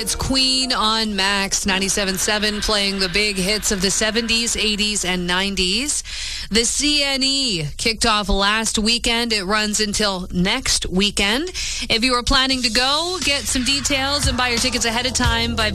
It's Queen on Max 97.7, playing the big hits of the 70s, 80s, and 90s. The CNE kicked off last weekend. It runs until next weekend. If you are planning to go, get some details and buy your tickets ahead of time by